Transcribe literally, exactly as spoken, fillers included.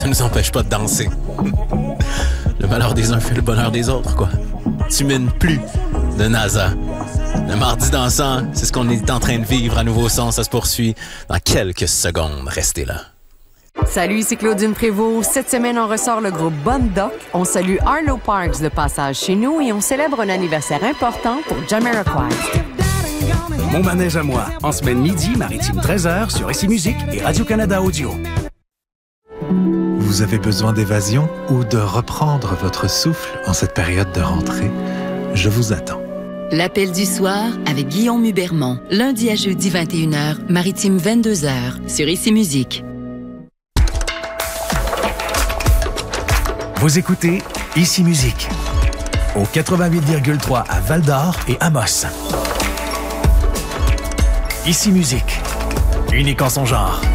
ça nous empêche pas de danser. Le malheur des uns fait le bonheur des autres, quoi. Tu mines plus de NASA. Le mardi dansant, c'est ce qu'on est en train de vivre à Nouveau Son. Ça se poursuit dans quelques secondes. Restez là. Salut, ici Claudine Prévost. Cette semaine, on ressort le groupe Bon Doc. On salue Arlo Parks de passage chez nous et on célèbre un anniversaire important pour Jamiroquai. Mon manège à moi, en semaine midi, maritime treize heures sur Ici Musique et Radio-Canada Audio. Vous avez besoin d'évasion ou de reprendre votre souffle en cette période de rentrée? Je vous attends. L'appel du soir avec Guillaume Hubermont. Lundi à jeudi vingt et une heures, maritime vingt-deux heures sur Ici Musique. Vous écoutez Ici Musique au quatre-vingt-huit virgule trois à Val-d'Or et Amos. Ici Musique, unique en son genre.